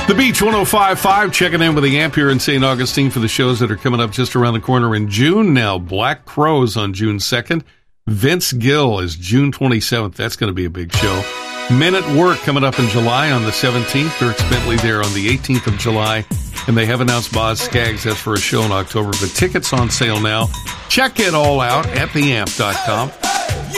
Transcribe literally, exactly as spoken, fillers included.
The Beach one oh five point five, checking in with the Amp here in Saint Augustine for the shows that are coming up just around the corner in June. Now, Black Crowes on June second. Vince Gill is June twenty-seventh. That's going to be a big show. Men at Work coming up in July on the seventeenth. Dirk Bentley there on the eighteenth of July. And they have announced Boz Skaggs. That's for a show in October. The tickets on sale now. Check it all out at the amp dot com.